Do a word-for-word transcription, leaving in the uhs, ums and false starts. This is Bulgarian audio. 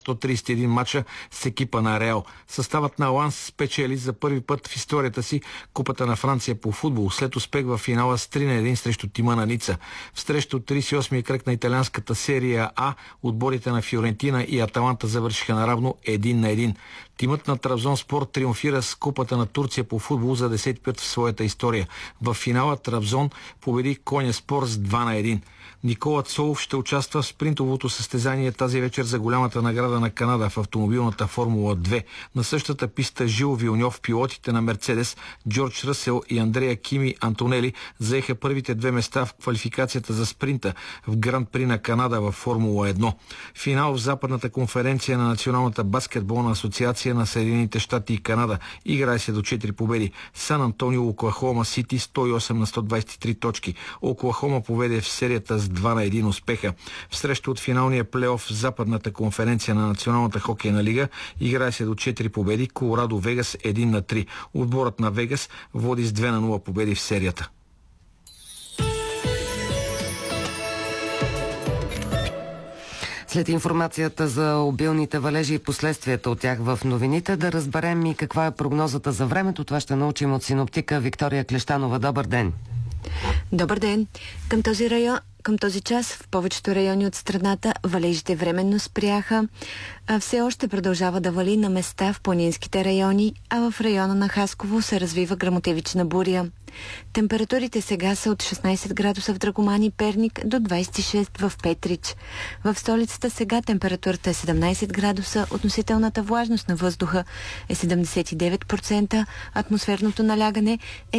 сто тридесет и един мача с екипа на Реал. Съставът на Ланс спечели за първи път в историята си Купата на Франция по футбол след успех в финала с три на един срещу тима на Ница. В среща от тридесет и осми кръг на италианската серия А отборите на Фиорентина и Аталанта завършиха наравно един на един. Тимът на Трабзонспор триумфира с Купата на Турция по футбол за десети път в своята история. В финала Трабзон победи Конyaspor с два на един. Никола Цолов ще участва в спринтовото състезание тази вечер за голямата награда на Канада в автомобилната Формула две. На същата писта Жил Вилньов, пилотите на Мерцедес, Джордж Ръсел и Андрея Кими Антонели заеха първите две места в квалификацията за спринта в Гранд При на Канада в Формула едно. Финал в Западната конференция на Националната баскетболна асоциация на Съединените щати и Канада. Играе се до четири победи. Сан Антонио Оклахома Сити сто и осем на сто двадесет и три точки. Оклахома поведе в серията с два на един успеха. В среща от финалния плейоф в Западната конференция на Националната хокейна лига играе се до четири победи. Колорадо Вегас един на три. Отборът на Вегас води с две на нула победи в серията. След информацията за обилните валежи и последствията от тях в новините, да разберем и каква е прогнозата за времето. Това ще научим от синоптика Виктория Клещанова. Добър ден! Добър ден! Към този район Към този час в повечето райони от страната валежите временно спряха, а все още продължава да вали на места в планинските райони, а в района на Хасково се развива гръмотевична буря. Температурите сега са от шестнадесет градуса в Драгоман и Перник до двадесет и шест в Петрич. В столицата сега температурата е седемнадесет градуса, относителната влажност на въздуха е седемдесет и девет процента, атмосферното налягане е